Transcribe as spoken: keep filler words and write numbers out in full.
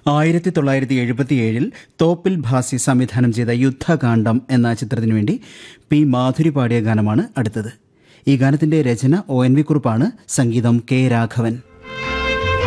ആയിരത്തി തൊള്ളായിരത്തി എഴുപത്തിയേഴിൽ തോപ്പിൽ ഭാസി സംവിധാനം ചെയ്ത യുദ്ധകാന്ഡം എന്ന ചിത്രത്തിനു വേണ്ടി പി മാധുരി പാടിയ ഗാനമാണ് അടുത്തത്. ഈ ഗാനത്തിന്റെ രചന ഒ എൻ വി കുറുപ്പാണ്, സംഗീതം കെ രാഘവൻ.